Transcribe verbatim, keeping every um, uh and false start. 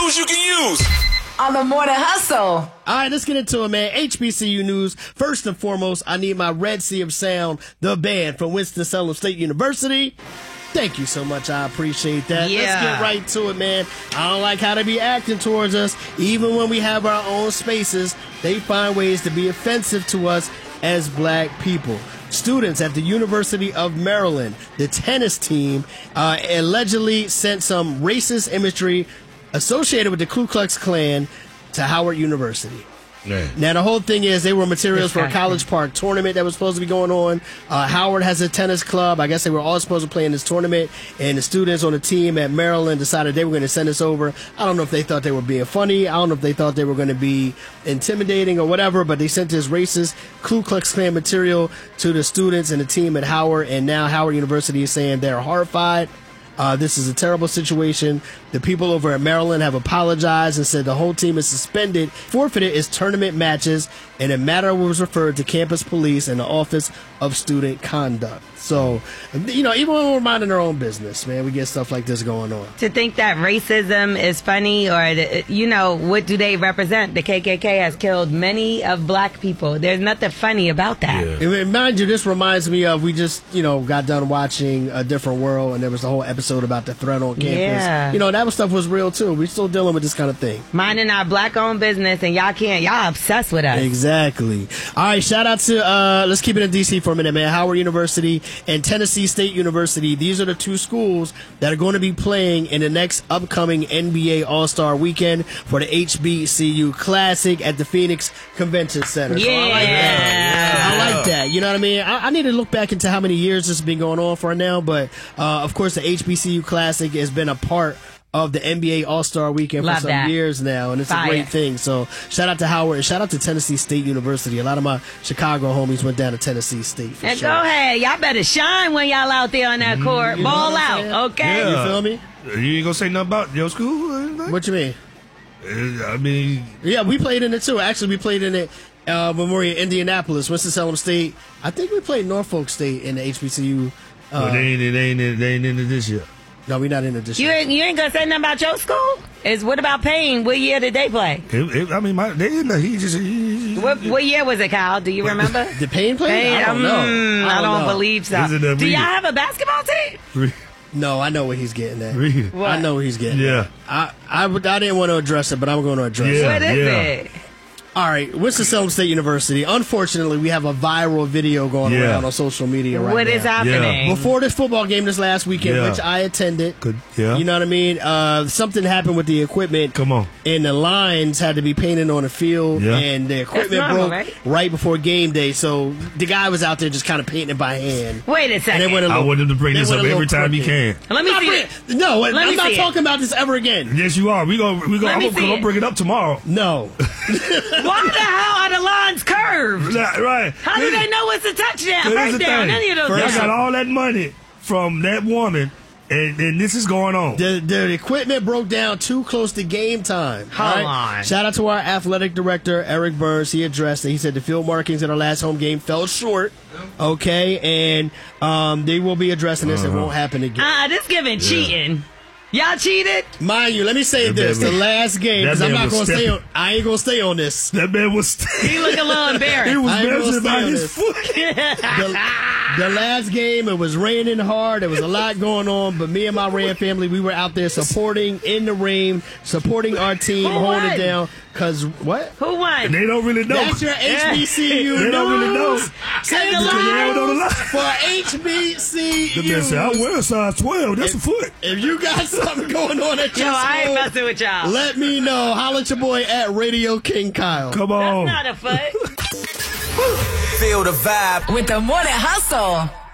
news you can use on the Morning Hustle. All right, let's get into it, man. H B C U news. First and foremost, I need my Red Sea of Sound, the band from Winston-Salem State University. Thank you so much. I appreciate that. Yeah. Let's get right to it, man. I don't like how they be acting towards us. Even when we have our own spaces, they find ways to be offensive to us as black people. Students at the University of Maryland, the tennis team, uh, allegedly sent some racist imagery associated with the Ku Klux Klan to Howard University. Yeah. Now, the whole thing is they were materials for a College Park tournament that was supposed to be going on. Uh, Howard has a tennis club. I guess they were all supposed to play in this tournament, and the students on the team at Maryland decided they were going to send this over. I don't know if they thought they were being funny. I don't know if they thought they were going to be intimidating or whatever, but they sent this racist Ku Klux Klan material to the students and the team at Howard, and now Howard University is saying they're horrified. Uh, this is a terrible situation. The people over at Maryland have apologized and said the whole team is suspended, forfeited its tournament matches, and a matter was referred to campus police and the Office of Student Conduct. So, you know, even when we're minding our own business, man, we get stuff like this going on. To think that racism is funny, or, the, you know, what do they represent? The K K K has killed many of black people. There's nothing funny about that. Yeah. And mind you, this reminds me of, we just, you know, got done watching A Different World, and there was a whole episode about the threat on campus. Yeah. You know, that stuff was real, too. We're still dealing with this kind of thing. Minding our black-owned business, and y'all can't. Y'all obsessed with us. Exactly. All right, shout out to, uh, let's keep it in D C for a minute, man. Howard University and Tennessee State University. These are the two schools that are going to be playing in the next upcoming N B A All-Star Weekend for the H B C U Classic at the Phoenix Convention Center. Yeah. So I like that. I like that. You know what I mean? I, I need to look back into how many years this has been going on for now, but uh, of course the H B C U Classic has been a part of the N B A All-Star Weekend Love for some that. years now, and it's Fire. a great thing. So shout out to Howard and shout out to Tennessee State University. A lot of my Chicago homies went down to Tennessee State for And sure. go ahead. Y'all better shine when y'all out there on that court. You know Ball what I'm out, saying? okay? Yeah. You feel me? You ain't gonna say nothing about your school or anything? What you mean? Uh, I mean, Yeah, we played in it too. Actually, we played in it uh, when we were in Indianapolis, Winston-Salem State. I think we played Norfolk State in the H B C U. Uh, well, they ain't, they ain't, in- they ain't into this yet. no, we're not in it this You year. ain't, you ain't gonna say nothing about your school? Is what about Payne? What year did they play? It, it, I mean, my, they didn't. He just. He, he, What what year was it, Kyle? Do you remember? The Payne play? Payne, I don't mm, know. I don't know. believe so. Is it a Do read? y'all have a basketball team? Re- No, I know what he's getting at. Read. What? I know what he's getting Yeah. at. I, I, would- I didn't want to address it, but I'm going to address Yeah. it. What is yeah. it? All right, Winston-Salem State University. Unfortunately, we have a viral video going Yeah. around on social media right What now. is happening? Before this football game this last weekend, Yeah. which I attended, Good. Yeah. you know what I mean? Uh, something happened with the equipment. Come on. And the lines had to be painted on the field, Yeah. and the equipment normal, broke right? right before game day. So the guy was out there just kind of painting it by hand. Wait a And second. they went a I little, want him to bring they this went up a little every time he crooked. can. Let me Not see bring- it. No, Let I'm me not see it. talking about this ever again. Yes, you are. We go. We go. Let I'm me gonna see I'm it. bring it up tomorrow. No. Why the hell are the lines curved? Right. right. How do they know it's a touchdown, Here's first the down, thing. any of those Y'all First- got things? all that money from that woman, and, and this is going on. The, the equipment broke down too close to game time. Hold all on. Shout out to our athletic director, Eric Burns. He addressed it. He said the field markings in our last home game fell short. Okay, and um, they will be addressing this. It won't happen again. Ah, this giving cheating. Y'all cheated? Mind you, let me say That this: man the was- last game, that because I'm man not was going to stay stepping. on. I ain't going to stay on this. That man was. He look a little embarrassed. He was I ain't gonna measured stay by on his this. foot. the, the last game, it was raining hard. There was a lot going on, but me and my Ram family, we were out there supporting in the rain, supporting our team, Who holding won? it down. Cause what? Who won? They don't really know. That's your H B C U They don't really know. news. Say the Because they don't know the line line. for H B C The man said, "I U. wear a size twelve. That's a foot." If you got something going on at your Yo, I ain't school, messing with y'all. let me know. Holla at your boy at Radio King Kyle. Come on. That's not a foot. Feel the vibe. With the Morning Hustle.